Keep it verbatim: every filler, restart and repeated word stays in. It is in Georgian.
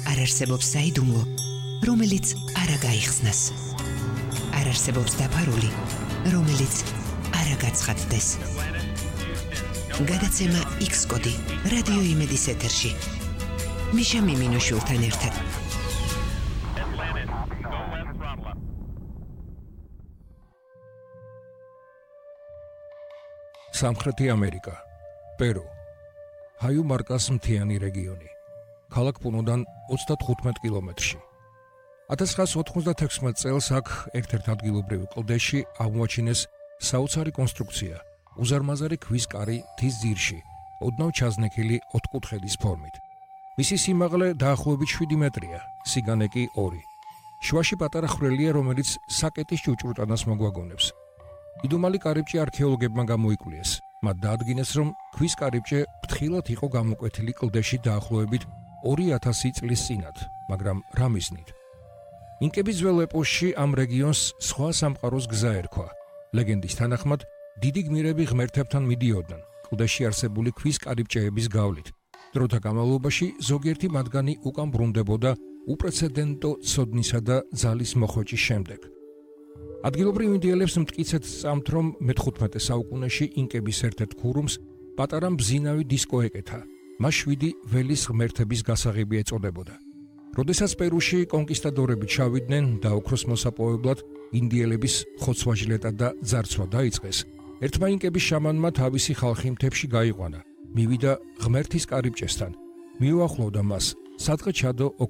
არ არსებობს საიდუმლო, რომელიც არ გაიხსნას. არ არსებობს დაფარული, რომელიც არ გაცხადდეს. გადაცემა X კოდი რადიო იმედის ეთერში. მიშა მიმინოშვილთან ერთად. სამხრეთი ამერიკა, პერუ, ჰაიუ-მარკას მთიანი რეგიონი, ქალაქ პუნოდან ოცდათხუთმეტ კილომეტრში. ათას ცხრაასი ოთხმოცდათექვსმეტ წელს აქ ერთ-ერთ ადგილობრივ კლდეში აღმოაჩინეს საოცარი კონსტრუქცია, უზარმაზარი ქვის კარი მთის ძირში, ოდნავ ჩაზნექილი ოთხკუთხედის ფორმით. მისი სიმაღლე დაახლოებით შვიდი მეტრია, სიგანე კი ორი. შუაში პატარა ხვრელია, რომელიც საკეტის ჭუჭრუტანას მოგვაგონებს. იდუმალი კარიბჭე არქეოლოგებმა გამოიკვლიეს. მათ დაადგინეს, რომ ქვის კარიბჭე ფრთხილად იყო გამოკვეთილი კლდეში დაახლოებით ორი ათასი წლის წინათ, მაგრამ რა მიზნით? ინკების ძველ ეპოქაში ამ რეგიონს სხვა სამყაროს გზა ერქვა. ლეგენდის თანახმად, დიდი გმირები ღმერთებთან მიდიოდნენ კლდეში არსებული ქვის კარიბჭეების გავლით. დროთა განმავლობაში ზოგიერთი მათგანი უკან ბრუნდებოდა უპრეცედენტო ცოდნისა და ძალის მოხვეჭის შემდეგ. ადგილობრივ ინდიელებს მტკიცედ სწამთ, რომ მეთხუთმეტე საუკუნეში ინკების ერთ-ერთ ქურუმს პატარა მბზინავი დისკო ეკეთა. მას შვიდი ველის ღმერთების გასაღები ეწოდებოდა. როდესაც პერუში კონკისტადორები ჩავიდნენ და ოქროს მოსაპოვებლად ინდიელების ხოცვა-ჟლეტა და ძარცვა დაიწყეს, ერთმა ინკების შამანმა თავისი ხალხი მთებში გაიყვანა, მივიდა ღმერთის კარიბჭესთან, მიუახლოვდა მას, სადღა ჩადო